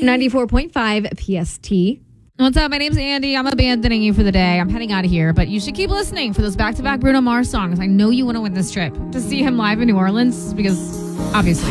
94.5 PST. What's up? My name's Andy. I'm abandoning you for the day. I'm heading out of here, but you should keep listening for those back-to-back Bruno Mars songs. I know you want to win this trip to see him live in New Orleans because, obviously.